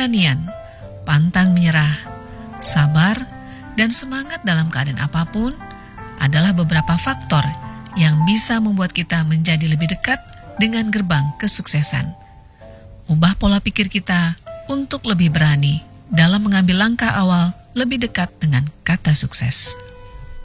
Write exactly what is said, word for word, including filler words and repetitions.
keberanian, pantang menyerah, sabar, dan semangat dalam keadaan apapun adalah beberapa faktor yang bisa membuat kita menjadi lebih dekat dengan gerbang kesuksesan. Ubah pola pikir kita untuk lebih berani dalam mengambil langkah awal lebih dekat dengan kata sukses.